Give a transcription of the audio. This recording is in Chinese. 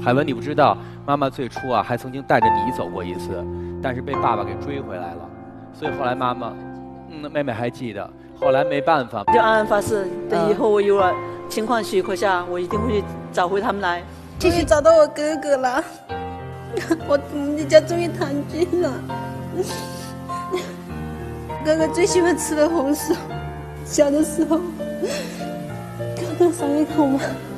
海文，你不知道，妈妈最初啊还曾经带着你走过一次，但是被爸爸给追回来了，所以后来妈妈，妹妹还记得，后来没办法， 就暗暗发誓，等以后我有了情况许可下，我一定会去找回他们来。 终于找到我哥哥了，我们一家终于团聚了。哥哥最喜欢吃的红薯，小的时候，刚刚上一口嘛。